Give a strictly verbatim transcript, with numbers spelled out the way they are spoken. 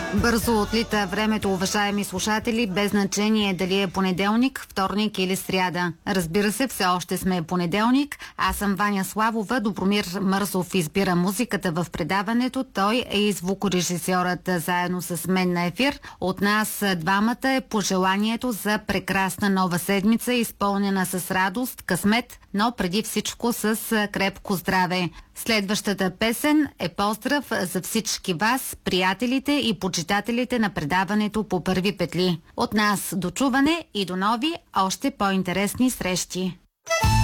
Бързо отлита времето, уважаеми слушатели, без значение дали е понеделник, вторник или сряда. Разбира се, все още сме понеделник. Аз съм Ваня Славова. Добромир Мързов избира музиката в предаването. Той е и звукорежисьорът заедно с мен на ефир. От нас двамата е пожеланието за прекрасна нова седмица, изпълнена с радост, късмет, но преди всичко с крепко здраве. Следващата песен е поздрав за всички вас, приятелите и почитателите на предаването по първи петли. От нас до чуване и до нови, още по-интересни срещи.